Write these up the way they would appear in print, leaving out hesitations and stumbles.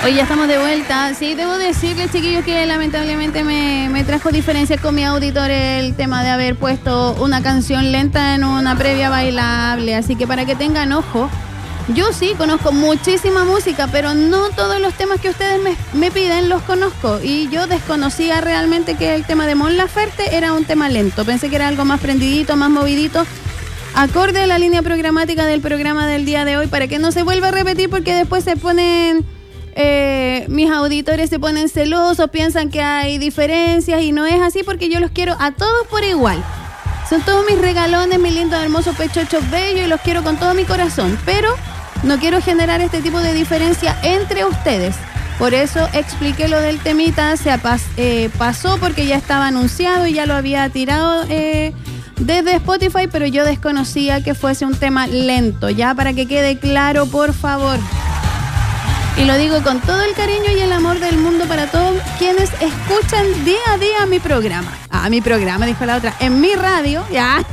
Hoy ya estamos de vuelta. Sí, debo decirles, chiquillos, que lamentablemente me trajo diferencias con mi auditor el tema de haber puesto una canción lenta en una previa bailable. Así que para que tengan ojo, yo sí conozco muchísima música, pero no todos los temas que ustedes me piden los conozco. Y yo desconocía realmente que el tema de Mon Laferte era un tema lento. Pensé que era algo más prendidito, más movidito, acorde a la línea programática del programa del día de hoy, para que no se vuelva a repetir, porque después se ponen... mis auditores se ponen celosos, piensan que hay diferencias y no es así, porque yo los quiero a todos por igual. Son todos mis regalones, mis lindos, hermosos, pechochos, bellos, y los quiero con todo mi corazón, pero no quiero generar este tipo de diferencia entre ustedes. Por eso expliqué lo del temita, pasó porque ya estaba anunciado y ya lo había tirado desde Spotify, pero yo desconocía que fuese un tema lento, ya, para que quede claro, por favor. Y lo digo con todo el cariño y el amor del mundo para todos quienes escuchan día a día mi programa. Ah, mi programa, dijo la otra. En mi radio, ya.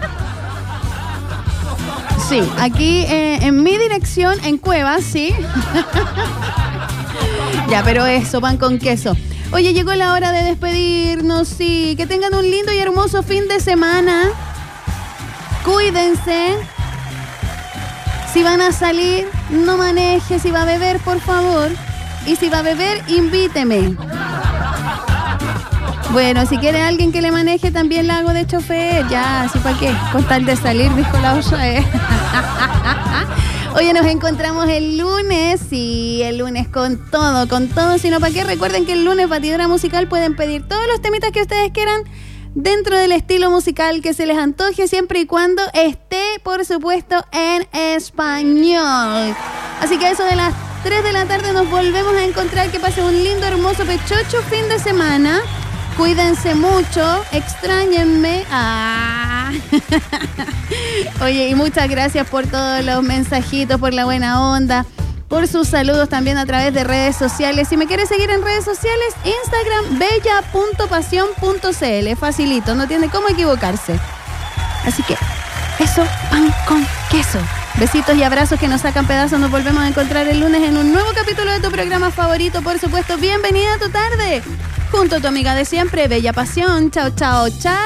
Sí, aquí en mi dirección, en Cuevas, sí. Ya, pero eso, pan con queso. Oye, llegó la hora de despedirnos, sí. Que tengan un lindo y hermoso fin de semana. Cuídense. Si van a salir, no maneje. Si va a beber, por favor. Y si va a beber, invíteme. Bueno, si quiere alguien que le maneje, también la hago de chofer. Ya, así para qué. Con tal de salir, dijo la otra. Oye, nos encontramos el lunes. Sí, el lunes con todo. Si no, ¿para qué? Recuerden que el lunes, Batidora Musical, pueden pedir todos los temitas que ustedes quieran, dentro del estilo musical que se les antoje, siempre y cuando esté, por supuesto, en español. Así que a eso de las 3 de la tarde nos volvemos a encontrar. Que pasen un lindo, hermoso, pechocho fin de semana. Cuídense mucho, extrañenme. Oye, y muchas gracias por todos los mensajitos, por la buena onda, por sus saludos también a través de redes sociales. Si me quieres seguir en redes sociales, Instagram, bella.pasión.cl. Facilito, no tiene cómo equivocarse. Así que eso, pan con queso. Besitos y abrazos que nos sacan pedazos. Nos volvemos a encontrar el lunes en un nuevo capítulo de tu programa favorito. Por supuesto, bienvenida a tu tarde, junto a tu amiga de siempre, Bella Pasión. Chao, chao, chao.